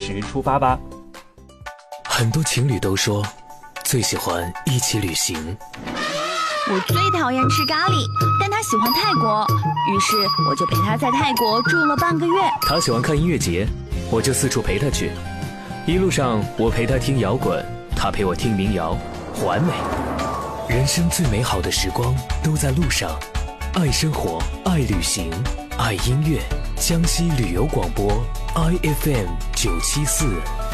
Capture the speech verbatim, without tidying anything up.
时出发吧。 很多情侣都说最喜欢一起旅行。 我最讨厌吃咖喱，但他喜欢泰国，于是我就陪他在泰国住了半个月。 他喜欢看音乐节，我就四处陪他去。一路上我陪他听摇滚，他陪我听民谣，完美。人生最美好的时光都在路上。爱生活，爱旅行，爱音乐。江西旅游广播 I F M 九七四。